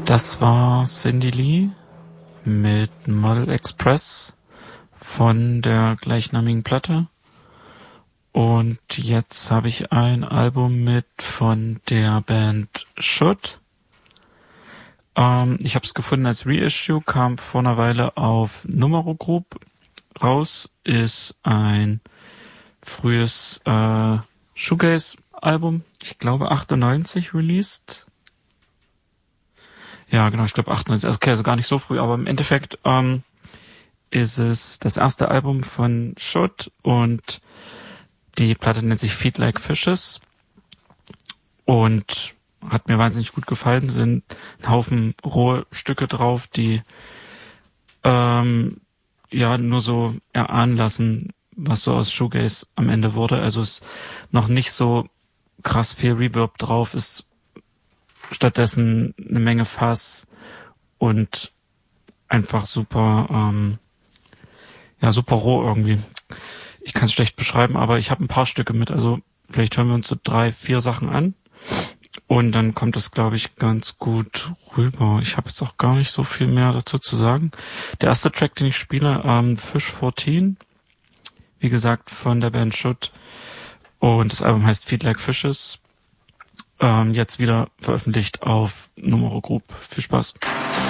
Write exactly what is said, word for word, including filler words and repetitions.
Das war Cindy Lee mit Model Express von der gleichnamigen Platte. Und jetzt habe ich ein Album mit von der Band Should. Ähm, ich habe es gefunden als Reissue, kam vor einer Weile auf Numero Group raus, ist ein frühes äh, Shoegaze-Album, ich glaube achtundneunzig released. Ja, genau, ich glaube achtundneunzig, also, okay, also gar nicht so früh, aber im Endeffekt ähm, ist es das erste Album von Should und die Platte nennt sich Feed Like Fishes und hat mir wahnsinnig gut gefallen, sind ein Haufen rohe Stücke drauf, die ähm, ja nur so erahnen lassen, was so aus Shoegaze am Ende wurde. Also ist noch nicht so krass viel Reverb drauf, ist stattdessen eine Menge Fuzz und einfach super, ähm, ja, super roh irgendwie. Ich kann es schlecht beschreiben, aber ich habe ein paar Stücke mit, also vielleicht hören wir uns so drei, vier Sachen an und dann kommt es, glaube ich, ganz gut rüber. Ich habe jetzt auch gar nicht so viel mehr dazu zu sagen. Der erste Track, den ich spiele, ähm, Fish vierzehn, wie gesagt, von der Band Should, und das Album heißt Feed Like Fishes. Ähm, jetzt wieder veröffentlicht auf Numero Group. Viel Spaß.